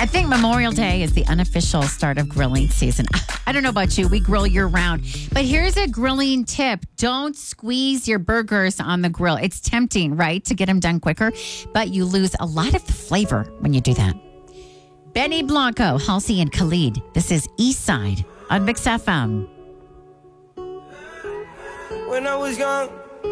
I think Memorial Day is the unofficial start of grilling season. I don't know about you. We grill year round. But here's a grilling tip. Don't squeeze your burgers on the grill. It's tempting, right, to get them done quicker, but you lose a lot of the flavor when you do that. Benny Blanco, Halsey, and Khalid. This is East Side on Mix FM. When I was young,